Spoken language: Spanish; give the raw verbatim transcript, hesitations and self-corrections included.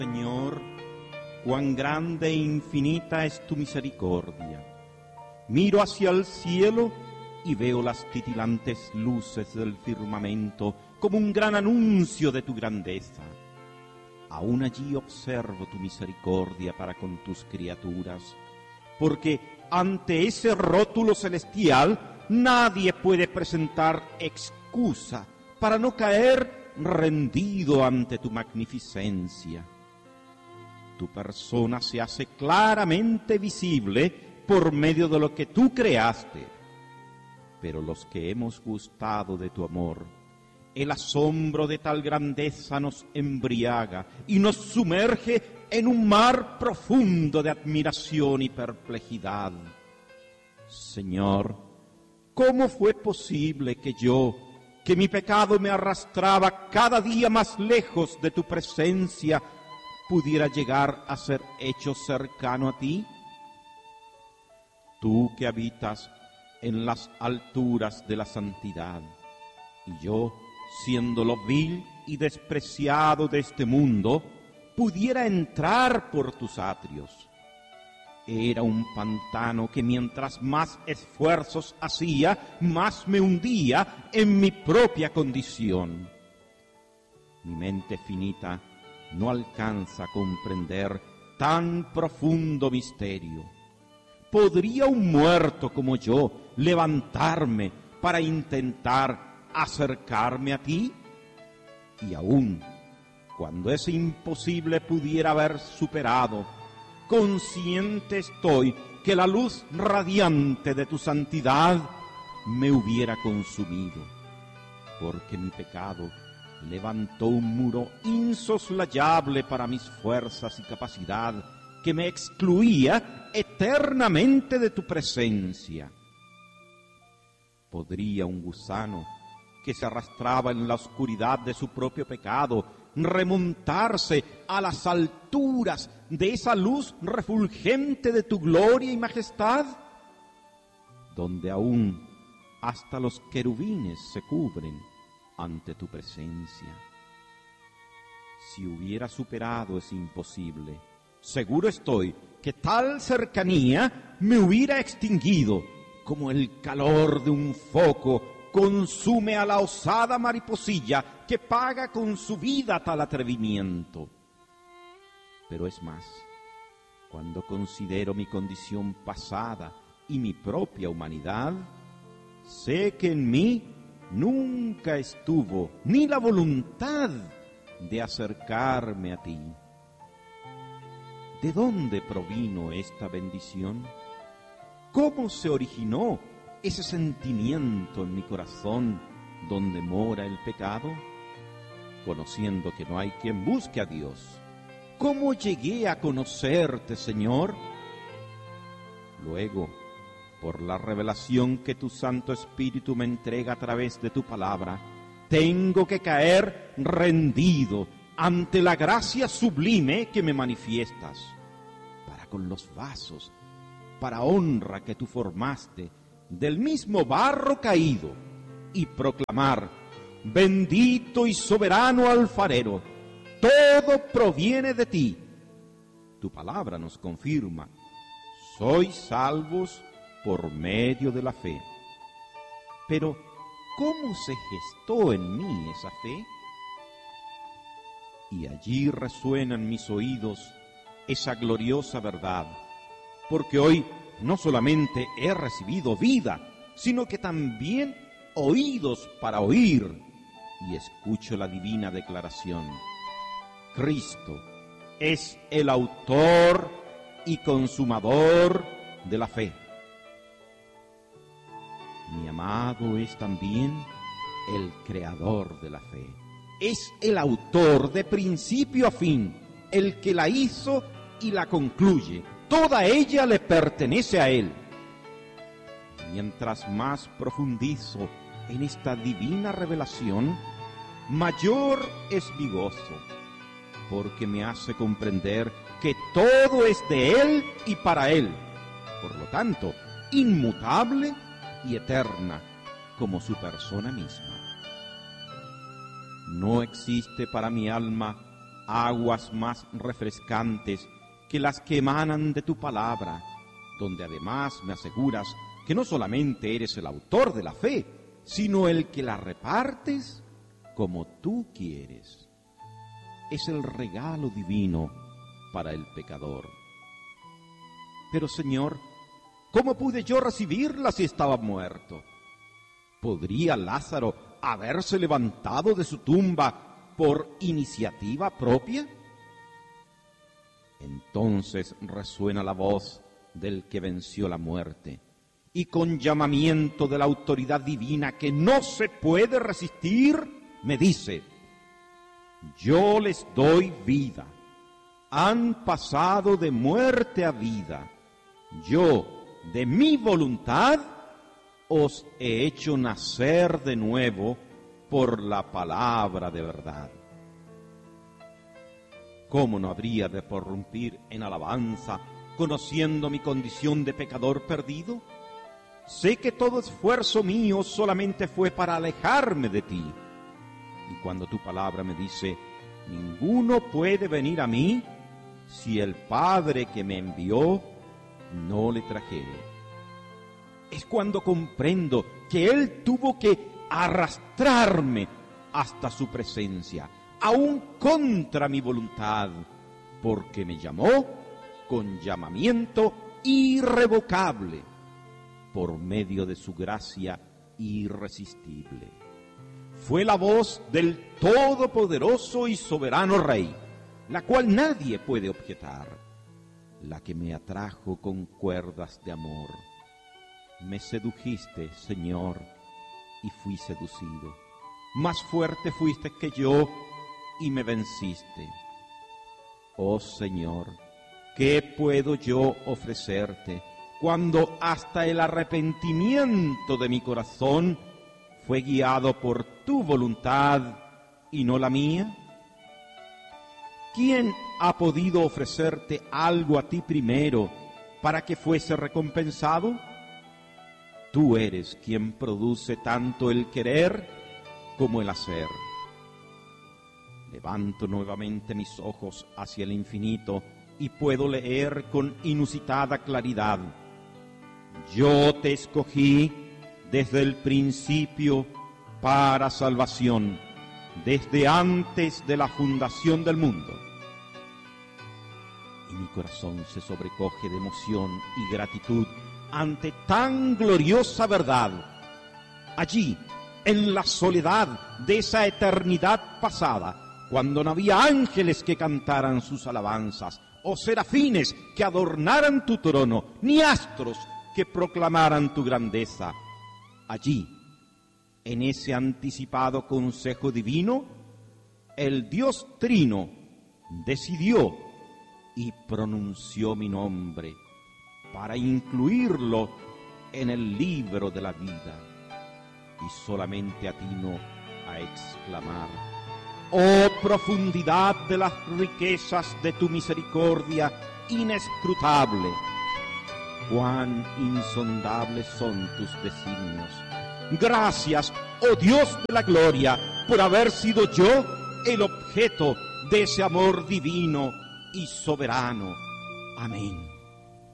Señor, cuán grande e infinita es tu misericordia. Miro hacia el cielo y veo las titilantes luces del firmamento como un gran anuncio de tu grandeza. Aún allí observo tu misericordia para con tus criaturas, porque ante ese rótulo celestial nadie puede presentar excusa para no caer rendido ante tu magnificencia. Tu persona se hace claramente visible por medio de lo que tú creaste, pero los que hemos gustado de tu amor, el asombro de tal grandeza nos embriaga y nos sumerge en un mar profundo de admiración y perplejidad. Señor, ¿cómo fue posible que yo, que mi pecado me arrastraba cada día más lejos de tu presencia, pudiera llegar a ser hecho cercano a ti? Tú que habitas en las alturas de la santidad, y yo, siendo lo vil y despreciado de este mundo, pudiera entrar por tus atrios. Era un pantano que mientras más esfuerzos hacía, más me hundía en mi propia condición. Mi mente finita no alcanza a comprender tan profundo misterio. ¿Podría un muerto como yo levantarme para intentar acercarme a ti? Y aún, cuando ese imposible pudiera haber superado, consciente estoy que la luz radiante de tu santidad me hubiera consumido, porque mi pecado levantó un muro insoslayable para mis fuerzas y capacidad que me excluía eternamente de tu presencia. ¿Podría un gusano que se arrastraba en la oscuridad de su propio pecado remontarse a las alturas de esa luz refulgente de tu gloria y majestad, donde aún hasta los querubines se cubren ante tu presencia? Si hubiera superado ese imposible, seguro estoy que tal cercanía me hubiera extinguido como el calor de un foco consume a la osada mariposilla que paga con su vida tal atrevimiento. Pero es más, cuando considero mi condición pasada y mi propia humanidad, sé que en mí nunca estuvo ni la voluntad de acercarme a ti. ¿De dónde provino esta bendición? ¿Cómo se originó ese sentimiento en mi corazón donde mora el pecado? Conociendo que no hay quien busque a Dios, ¿cómo llegué a conocerte, Señor? Luego, por la revelación que tu Santo Espíritu me entrega a través de tu palabra, tengo que caer rendido ante la gracia sublime que me manifiestas, para con los vasos, para honra que tú formaste del mismo barro caído, y proclamar: bendito y soberano alfarero, todo proviene de ti. Tu palabra nos confirma: sois salvos por medio de la fe. Pero, ¿cómo se gestó en mí esa fe? Y allí resuena en mis oídos esa gloriosa verdad, porque hoy no solamente he recibido vida, sino que también oídos para oír, y escucho la divina declaración: Cristo es el autor y consumador de la fe. Mi amado es también el creador de la fe. Es el autor de principio a fin, el que la hizo y la concluye. Toda ella le pertenece a él. Mientras más profundizo en esta divina revelación, mayor es mi gozo, porque me hace comprender que todo es de él y para él, por lo tanto, inmutable y eterna como su persona misma. No existe para mi alma aguas más refrescantes que las que emanan de tu palabra, donde además me aseguras que no solamente eres el autor de la fe, sino el que la repartes como tú quieres. Es el regalo divino para el pecador. Pero, Señor, ¿cómo pude yo recibirla si estaba muerto? ¿Podría Lázaro haberse levantado de su tumba por iniciativa propia? Entonces resuena la voz del que venció la muerte, y con llamamiento de la autoridad divina que no se puede resistir, me dice: yo les doy vida, han pasado de muerte a vida, yo, de mi voluntad, os he hecho nacer de nuevo por la palabra de verdad. ¿Cómo no habría de prorrumpir en alabanza, conociendo mi condición de pecador perdido? Sé que todo esfuerzo mío solamente fue para alejarme de ti. Y cuando tu palabra me dice: ninguno puede venir a mí si el Padre que me envió no le trajere, es cuando comprendo que Él tuvo que arrastrarme hasta su presencia, aún contra mi voluntad, porque me llamó con llamamiento irrevocable, por medio de su gracia irresistible. Fue la voz del todopoderoso y soberano Rey, la cual nadie puede objetar, la que me atrajo con cuerdas de amor. Me sedujiste, Señor, y fui seducido. Más fuerte fuiste que yo y me venciste. Oh Señor, ¿qué puedo yo ofrecerte cuando hasta el arrepentimiento de mi corazón fue guiado por tu voluntad y no la mía? ¿Quién ha podido ofrecerte algo a ti primero para que fuese recompensado? Tú eres quien produce tanto el querer como el hacer. Levanto nuevamente mis ojos hacia el infinito y puedo leer con inusitada claridad: yo te escogí desde el principio para salvación, desde antes de la fundación del mundo. Y mi corazón se sobrecoge de emoción y gratitud ante tan gloriosa verdad. Allí, en la soledad de esa eternidad pasada, cuando no había ángeles que cantaran sus alabanzas, o serafines que adornaran tu trono, ni astros que proclamaran tu grandeza, allí, en ese anticipado consejo divino, el Dios Trino decidió y pronunció mi nombre para incluirlo en el libro de la vida. Y solamente atino a exclamar: oh profundidad de las riquezas de tu misericordia inescrutable, cuán insondables son tus designios. Gracias, oh Dios de la gloria, por haber sido yo el objeto de ese amor divino y soberano. Amén.